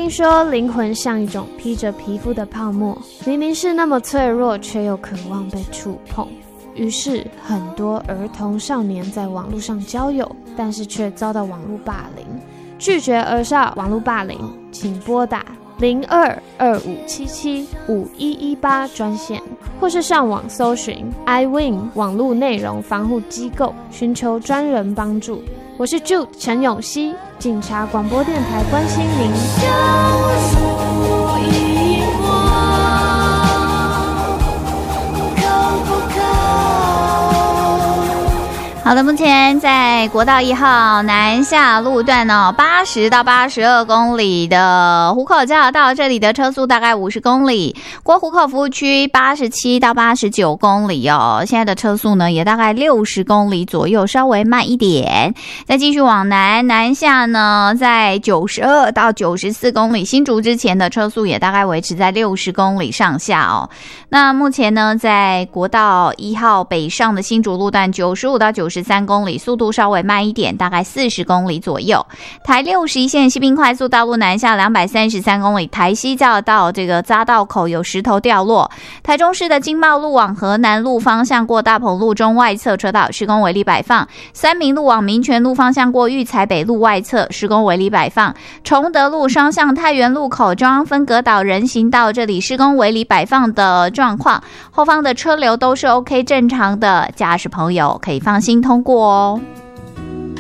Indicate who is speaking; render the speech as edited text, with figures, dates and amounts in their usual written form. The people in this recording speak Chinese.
Speaker 1: 听说灵魂像一种披着皮肤的泡沫，明明是那么脆弱，却又渴望被触碰。于是很多儿童少年在网络上交友，但是却遭到网络霸凌。拒绝儿少网络霸凌，请拨打0225775118专线，或是上网搜寻 iWin 网络内容防护机构，寻求专人帮助。我是 Jude 陈永熙，警察广播电台关心您。
Speaker 2: 好的，目前在国道1号南下路段80到82公里的湖口交流道，这里的车速大概50公里。过湖口服务区87到89公里现在的车速呢也大概60公里左右，稍微慢一点。再继续往南下呢，在92到94公里，新竹之前的车速也大概维持在60公里上下那目前呢，在国道1号北上的新竹路段95到93公里，速度稍微慢一点，大概40公里左右。台61线西滨快速道路南下233公里，台西交流道这个匝道口有石头掉落。台中市的经贸路往河南路方向过大鹏路中外侧车道施工围篱摆放，三民路往民权路方向过育才北路外侧施工围篱摆放，崇德路双向太原路口中央分隔岛人行道这里施工围篱摆放的状况，后方的车流都是 OK 正常的，驾驶朋友可以放心通过哦。